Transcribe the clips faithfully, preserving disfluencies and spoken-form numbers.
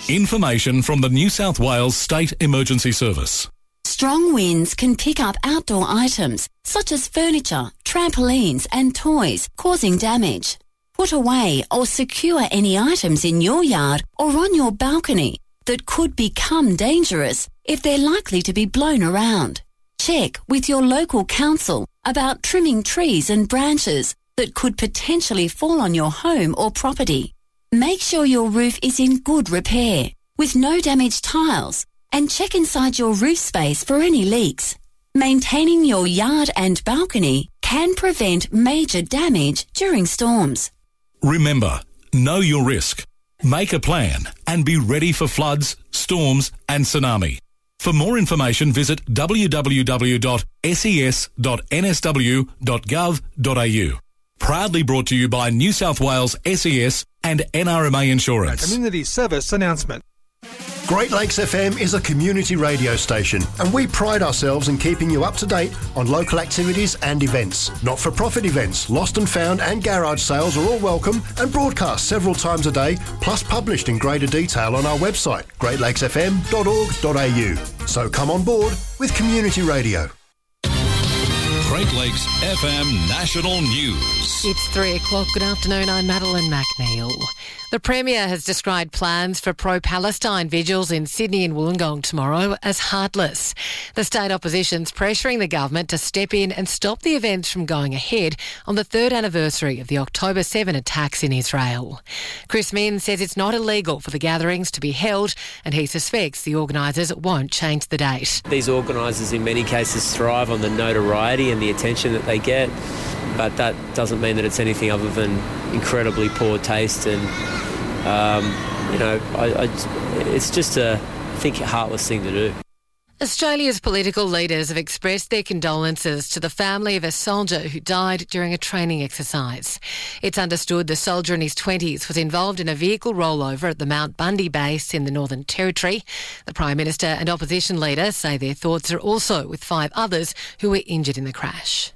Information from the New South Wales State Emergency Service. Strong winds can pick up outdoor items such as furniture, trampolines and toys, causing damage. Put away or secure any items in your yard or on your balcony that could become dangerous if they're likely to be blown around. Check with your local council about trimming trees and branches that could potentially fall on your home or property. Make sure your roof is in good repair, with no damaged tiles, and check inside your roof space for any leaks. Maintaining your yard and balcony can prevent major damage during storms. Remember, know your risk. Make a plan and be ready for floods, storms and tsunami. For more information, visit w w w dot s e s dot n s w dot gov dot a u. Proudly brought to you by New South Wales S E S and N R M A Insurance. Community service announcement. Great Lakes F M is a community radio station, and we pride ourselves in keeping you up to date on local activities and events. Not-for-profit events, lost and found and garage sales are all welcome and broadcast several times a day, plus published in greater detail on our website, great lakes f m dot org dot a u. So come on board with community radio. Great Lakes F M National News. It's three o'clock. Good afternoon. I'm Madeline McNeil. The Premier has described plans for pro-Palestine vigils in Sydney and Wollongong tomorrow as heartless. The state opposition's pressuring the government to step in and stop the events from going ahead on the third anniversary of the October seventh attacks in Israel. Chris Minns says it's not illegal for the gatherings to be held, and he suspects the organisers won't change the date. These organisers in many cases thrive on the notoriety and the attention that they get, but that doesn't mean that it's anything other than incredibly poor taste, and um, you know, I, I, it's just a, I think, a heartless thing to do. Australia's political leaders have expressed their condolences to the family of a soldier who died during a training exercise. It's understood the soldier in his twenties was involved in a vehicle rollover at the Mount Bundy base in the Northern Territory. The Prime Minister and opposition leader say their thoughts are also with five others who were injured in the crash.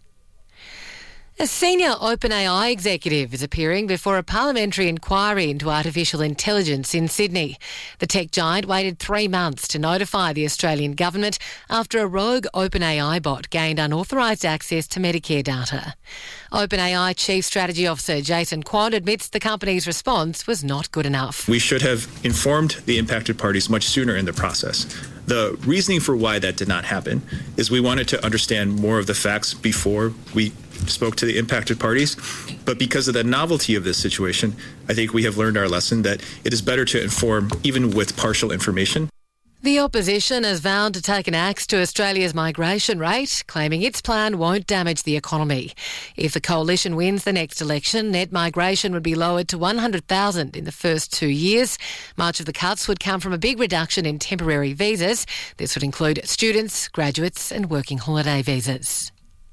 A senior OpenAI executive is appearing before a parliamentary inquiry into artificial intelligence in Sydney. The tech giant waited three months to notify the Australian government after a rogue OpenAI bot gained unauthorised access to Medicare data. OpenAI Chief Strategy Officer Jason Kwon admits the company's response was not good enough. We should have informed the impacted parties much sooner in the process. The reasoning for why that did not happen is we wanted to understand more of the facts before we spoke to the impacted parties, but because of the novelty of this situation, I think we have learned our lesson that it is better to inform even with partial information. The opposition has vowed to take an axe to Australia's migration rate, claiming its plan won't damage the economy. If the coalition wins the next election, net migration would be lowered to one hundred thousand in the first two years. Much of the cuts would come from a big reduction in temporary visas. This would include students, graduates and working holiday visas.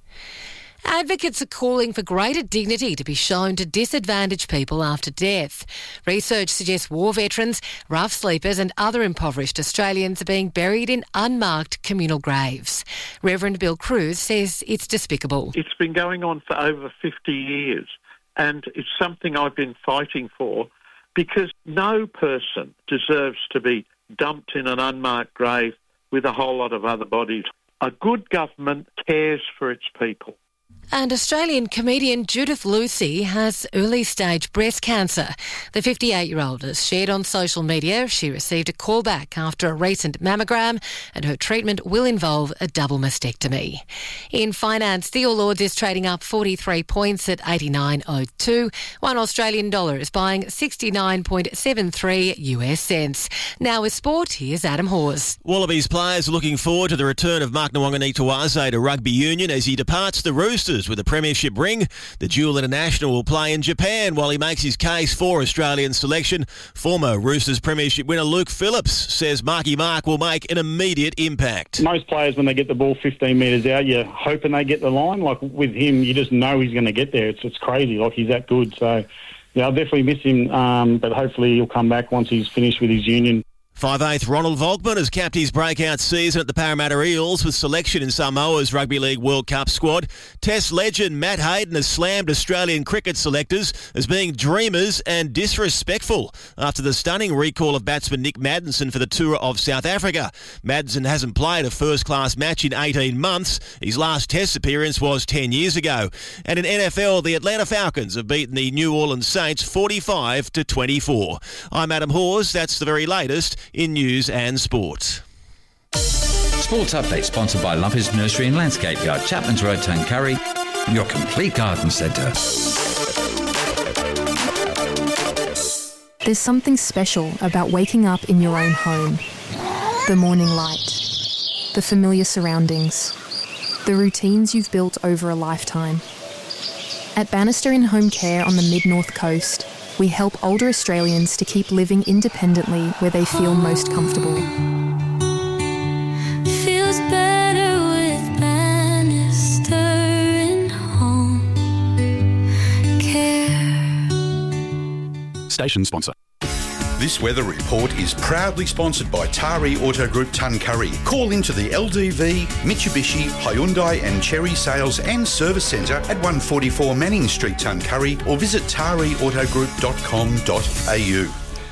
Advocates are calling for greater dignity to be shown to disadvantaged people after death. Research suggests war veterans, rough sleepers and other impoverished Australians are being buried in unmarked communal graves. Reverend Bill Cruz says it's despicable. It's been going on for over fifty years, and it's something I've been fighting for, because no person deserves to be dumped in an unmarked grave with a whole lot of other bodies. A good government cares for its people. And Australian comedian Judith Lucy has early-stage breast cancer. The fifty-eight-year-old has shared on social media she received a callback after a recent mammogram, and her treatment will involve a double mastectomy. In finance, the All Ords is trading up forty-three points at eighty-nine oh two. One Australian dollar is buying sixty-nine point seven three U S cents. Now with sport, here's Adam Hawes. Wallabies players are looking forward to the return of Mark Nwanga-Nitowaze to rugby union as he departs the Roosters with a premiership ring. The dual international will play in Japan while he makes his case for Australian selection. Former Roosters premiership winner Luke Phillips says Marky Mark will make an immediate impact. Most players, when they get the ball fifteen metres out, you're hoping they get the line. Like with him, you just know he's going to get there. It's, it's crazy. Like, he's that good. So, yeah, I'll definitely miss him, um, but hopefully he'll come back once he's finished with his union. five-eighth Ronald Volkman has capped his breakout season at the Parramatta Eels with selection in Samoa's Rugby League World Cup squad. Test legend Matt Hayden has slammed Australian cricket selectors as being dreamers and disrespectful after the stunning recall of batsman Nick Maddinson for the tour of South Africa. Maddinson hasn't played a first-class match in eighteen months. His last Test appearance was ten years ago. And in N F L, the Atlanta Falcons have beaten the New Orleans Saints forty-five to twenty-four. I'm Adam Hawes. That's the very latest in news and sport. Sports Update sponsored by Lumpers Nursery and Landscape Yard, Chapman's Road, Tuncurry, your complete garden centre. There's something special about waking up in your own home. The morning light, the familiar surroundings, the routines you've built over a lifetime. At Bannister In Home Care on the Mid-North Coast, we help older Australians to keep living independently where they feel most comfortable. Feels better with Bannister In Home Care. Station sponsor. This weather report is proudly sponsored by Tari Auto Group Tuncurry. Call into the L D V, Mitsubishi, Hyundai and Cherry Sales and Service Centre at one forty-four Manning Street, Tuncurry, or visit tari auto group dot com dot a u.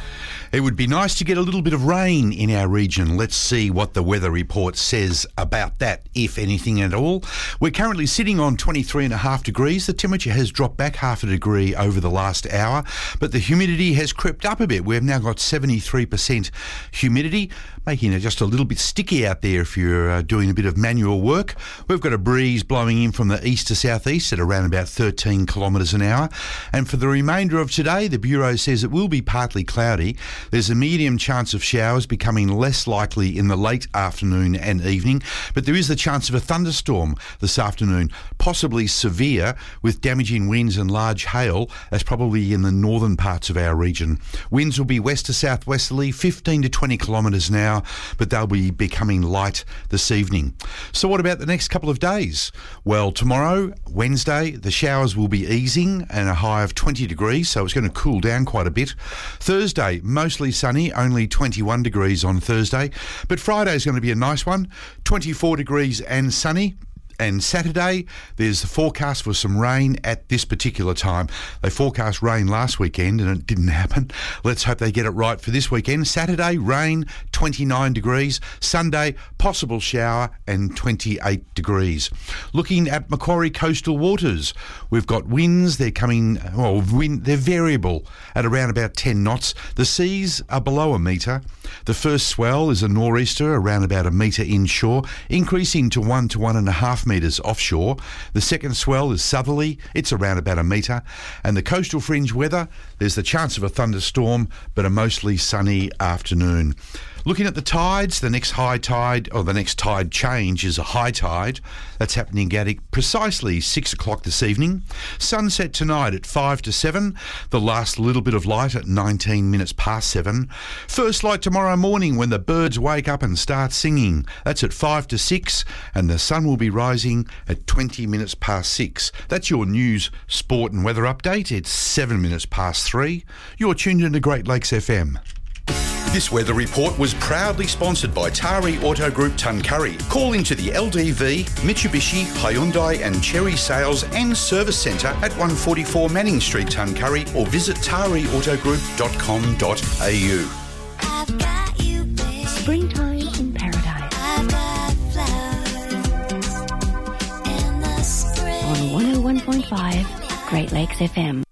It would be nice to get a little bit of rain in our region. Let's see what the weather report says about that, if anything at all. We're currently sitting on twenty-three and a half degrees. The temperature has dropped back half a degree over the last hour, but the humidity has crept up a bit. We've now got seventy-three percent humidity, making it just a little bit sticky out there if you're uh, doing a bit of manual work. We've got a breeze blowing in from the east to southeast at around about thirteen kilometres an hour. And for the remainder of today, the Bureau says it will be partly cloudy. There's a medium chance of showers becoming less likely in the late afternoon and evening, but there is the chance of a thunderstorm this afternoon, possibly severe, with damaging winds and large hail. That's probably in the northern parts of our region. Winds will be west to southwesterly, fifteen to twenty kilometres an hour, but they'll be becoming light this evening. So what about the next couple of days? Well, tomorrow, Wednesday, the showers will be easing and a high of twenty degrees, so it's going to cool down quite a bit. Thursday, mostly sunny, only twenty-one degrees on Thursday, but Friday is going to be a nice one, twenty-four degrees and sunny. And Saturday, there's the forecast for some rain at this particular time. They forecast rain last weekend and it didn't happen. Let's hope they get it right for this weekend. Saturday, rain, twenty-nine degrees. Sunday, possible shower and twenty-eight degrees. Looking at Macquarie coastal waters, we've got winds. They're coming, well, wind, they're variable at around about ten knots. The seas are below a metre. The first swell is a nor'easter around about a metre inshore, increasing to one to one and a half metres offshore. The second swell is southerly, it's around about a metre. And the coastal fringe weather, there's the chance of a thunderstorm, but a mostly sunny afternoon. Looking at the tides, the next high tide, or the next tide change is a high tide. That's happening at precisely six o'clock this evening. Sunset tonight at five to seven. The last little bit of light at nineteen minutes past seven. First light tomorrow morning when the birds wake up and start singing. That's at five to six, and the sun will be rising at twenty minutes past six. That's your news, sport and weather update. It's seven minutes past three. You're tuned into Great Lakes F M. This weather report was proudly sponsored by Tari Auto Group Tuncurry. Call into the L D V, Mitsubishi, Hyundai and Cherry Sales and Service Centre at one forty-four Manning Street, Tuncurry, or visit tari auto group dot com dot a u. Springtime in paradise. On one oh one point five Great Lakes F M.